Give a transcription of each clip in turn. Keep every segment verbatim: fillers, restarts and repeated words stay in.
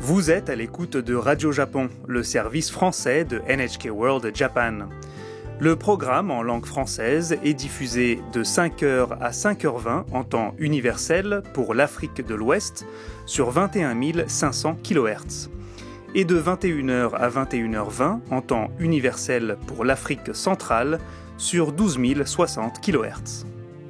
Vous êtes à l'écoute de Radio Japon, le service français de N H K World Japan. Le programme en langue française est diffusé de cinq heures à cinq heures vingt en temps universel pour l'Afrique de l'Ouest sur vingt et un mille cinq cents kilohertz et de vingt et une heures à vingt et une heures vingt en temps universel pour l'Afrique centrale sur douze mille soixante kilohertz.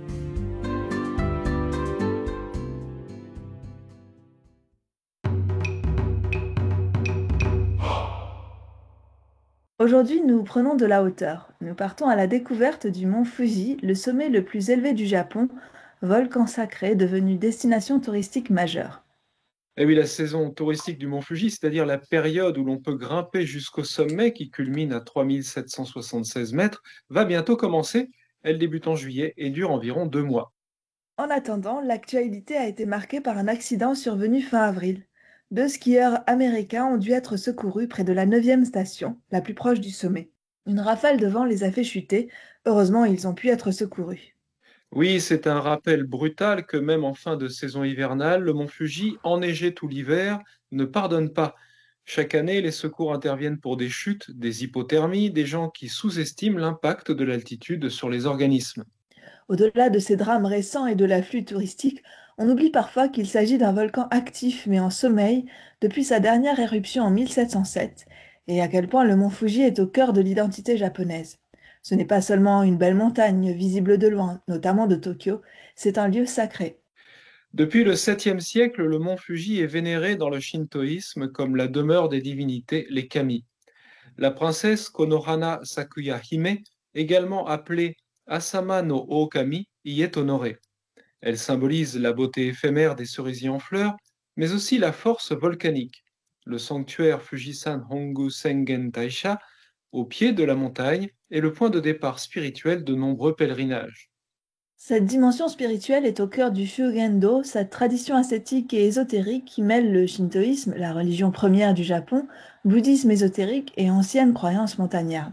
Aujourd'hui, nous prenons de la hauteur. Nous partons à la découverte du mont Fuji, le sommet le plus élevé du Japon, volcan sacré devenu destination touristique majeure. Et oui, la saison touristique du mont Fuji, c'est-à-dire la période où l'on peut grimper jusqu'au sommet qui culmine à trois mille sept cent soixante-seize mètres, va bientôt commencer. Elle débute en juillet et dure environ deux mois. En attendant, l'actualité a été marquée par un accident survenu fin avril. Deux skieurs américains ont dû être secourus près de la neuvième station, la plus proche du sommet. Une rafale de vent les a fait chuter. Heureusement, ils ont pu être secourus. Oui, c'est un rappel brutal que même en fin de saison hivernale, le mont Fuji, enneigé tout l'hiver, ne pardonne pas. Chaque année, les secours interviennent pour des chutes, des hypothermies, des gens qui sous-estiment l'impact de l'altitude sur les organismes. Au-delà de ces drames récents et de l'afflux touristique, on oublie parfois qu'il s'agit d'un volcan actif mais en sommeil depuis sa dernière éruption en mille sept cent sept, et à quel point le mont Fuji est au cœur de l'identité japonaise. Ce n'est pas seulement une belle montagne visible de loin, notamment de Tokyo, c'est un lieu sacré. Depuis le septième siècle, le mont Fuji est vénéré dans le shintoïsme comme la demeure des divinités, les kami. La princesse Konohana Sakuya Hime, également appelée Asama no Ookami, y est honorée. Elle symbolise la beauté éphémère des cerisiers en fleurs, mais aussi la force volcanique. Le sanctuaire Fujisan Hongu Sengen Taisha, au pied de la montagne, est le point de départ spirituel de nombreux pèlerinages. Cette dimension spirituelle est au cœur du Shugendo, cette tradition ascétique et ésotérique qui mêle le shintoïsme, la religion première du Japon, bouddhisme ésotérique et anciennes croyances montagnardes.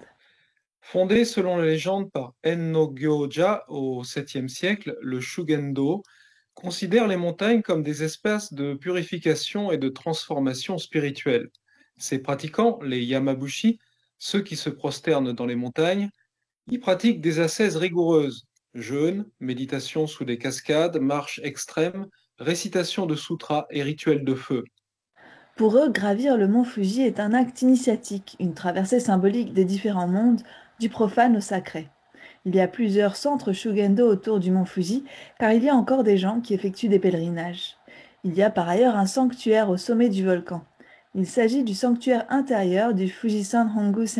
Fondé selon la légende par Enno Gyoja au septième siècle, le Shugendo considère les montagnes comme des espaces de purification et de transformation spirituelle. Ses pratiquants, les Yamabushi, ceux qui se prosternent dans les montagnes, y pratiquent des ascèses rigoureuses, jeûne, méditation sous des cascades, marche extrême, récitation de sutras et rituels de feu. Pour eux, gravir le mont Fuji est un acte initiatique, une traversée symbolique des différents mondes, du profane au sacré. Il y a plusieurs centres Shugendo autour du mont Fuji, car il y a encore des gens qui effectuent des pèlerinages. Il y a par ailleurs un sanctuaire au sommet du volcan. Il s'agit du sanctuaire intérieur du Fujisan Hongu